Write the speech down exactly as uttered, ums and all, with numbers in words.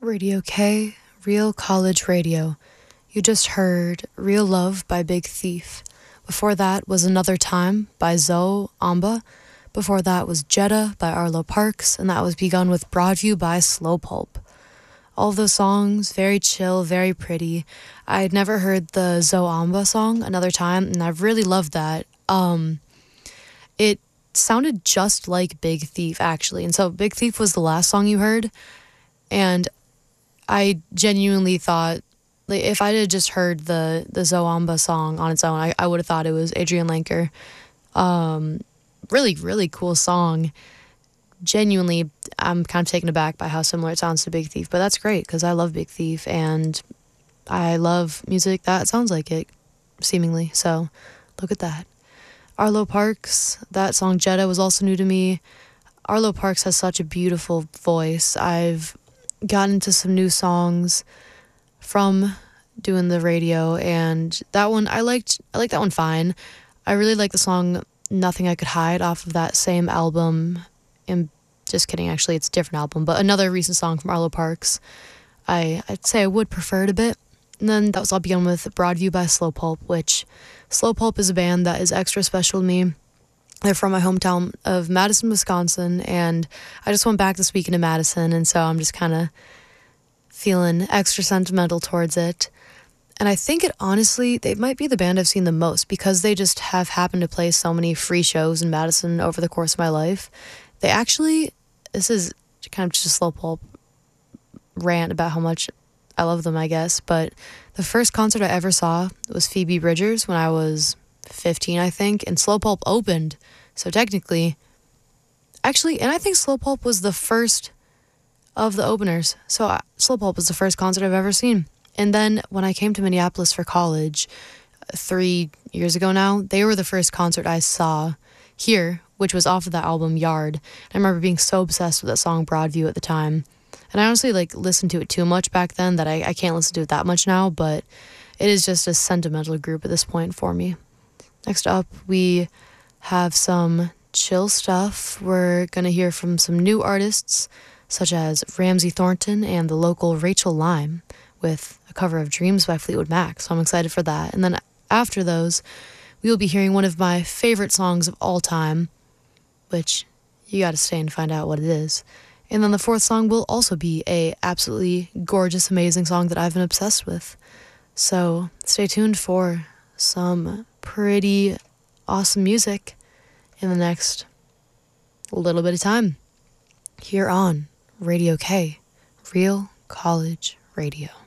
Radio K, Real College Radio. You just heard Real Love by Big Thief. Before that was Another Time by Zoe Amba. Before that was Jetta by Arlo Parks, and that was begun with Broadview by Slow Pulp. All of those songs, very chill, very pretty. I had never heard the Zoe Amba song, Another Time, and I really loved that. Um, it sounded just like Big Thief, actually. And so Big Thief was the last song you heard, and I genuinely thought, like, if I had just heard the the Zoe Amba song on its own, I, I would have thought it was Adrian Lenker. Um, really, really cool song. Genuinely, I'm kind of taken aback by how similar it sounds to Big Thief, but that's great because I love Big Thief and I love music that sounds like it, seemingly. So look at that. Arlo Parks, that song Jetta was also new to me. Arlo Parks has such a beautiful voice. I've gotten into some new songs from doing the radio, and that one I liked I liked that one fine. I really like the song Nothing I Could Hide off of that same album. And just kidding, actually it's a different album, but another recent song from Arlo Parks. I, I'd say I would prefer it a bit. And then that was all begun with Broadview by Slow Pulp, which Slow Pulp is a band that is extra special to me. They're from my hometown of Madison, Wisconsin, and I just went back this weekend to Madison, and so I'm just kind of feeling extra sentimental towards it. And I think it honestly, they might be the band I've seen the most because they just have happened to play so many free shows in Madison over the course of my life. They actually, this is kind of just a Slow Pulp rant about how much I love them, I guess, but the first concert I ever saw was Phoebe Bridgers when I was fifteen, I think, and Slow Pulp opened. So technically, actually, and I think Slow Pulp was the first of the openers. So uh, Slow Pulp was the first concert I've ever seen. And then when I came to Minneapolis for college uh, three years ago now, they were the first concert I saw here, which was off of that album Yard. I remember being so obsessed with that song Broadview at the time. And I honestly like listened to it too much back then that I, I can't listen to it that much now, but it is just a sentimental group at this point for me. Next up, we have some chill stuff. We're going to hear from some new artists, such as Ramsey Thornton and the local Rachel Lime, with a cover of Dreams by Fleetwood Mac. So I'm excited for that. And then after those, we will be hearing one of my favorite songs of all time, which you got to stay and find out what it is. And then the fourth song will also be a absolutely gorgeous, amazing song that I've been obsessed with. So stay tuned for some pretty awesome music in the next little bit of time here on Radio K, Real College Radio.